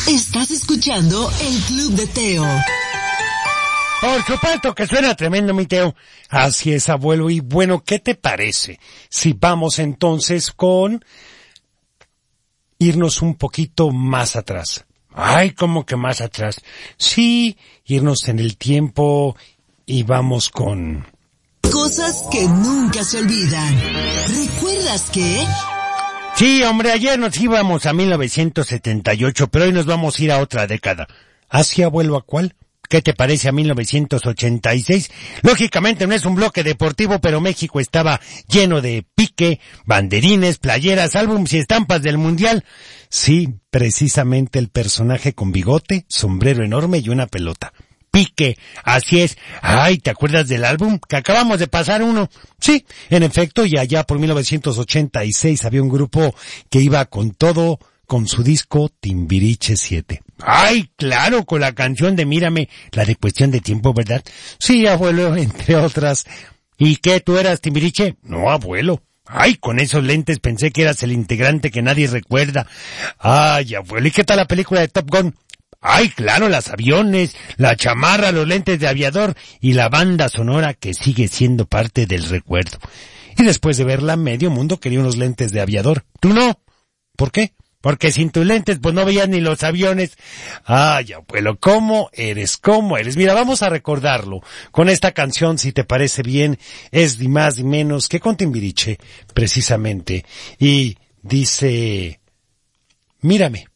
Estás escuchando el Club de Teo. Por supuesto que suena tremendo, mi Teo. Así es, abuelo. Y bueno, ¿qué te parece si vamos entonces con irnos un poquito más atrás? Ay, ¿cómo que más atrás? Sí, irnos en el tiempo y vamos con... Cosas que nunca se olvidan. ¿Recuerdas que...? Sí, hombre, ayer nos íbamos a 1978, pero hoy nos vamos a ir a otra década. ¿Así, abuelo, a cuál? ¿Qué te parece a 1986? Lógicamente no es un bloque deportivo, pero México estaba lleno de pique, banderines, playeras, álbums y estampas del Mundial. Sí, precisamente el personaje con bigote, sombrero enorme y una pelota. Pique, así es. Ay, ¿te acuerdas del álbum? Que acabamos de pasar uno. Sí, en efecto, y allá por 1986 había un grupo que iba con todo, con su disco Timbiriche 7. Ay, claro, con la canción de Mírame, la de Cuestión de Tiempo, ¿verdad? Sí, abuelo, entre otras. ¿Y qué, tú eras Timbiriche? No, abuelo. Ay, con esos lentes pensé que eras el integrante que nadie recuerda. Ay, abuelo, ¿y qué tal la película de Top Gun? Ay, claro, los aviones, la chamarra, los lentes de aviador y la banda sonora que sigue siendo parte del recuerdo. Y después de verla, medio mundo quería unos lentes de aviador. ¿Tú no? ¿Por qué? Porque sin tus lentes, pues no veías ni los aviones. Ay, abuelo, ¿cómo eres? ¿Cómo eres? Mira, vamos a recordarlo con esta canción, si te parece bien, es ni más ni menos que con Timbiriche, precisamente. Y dice, mírame.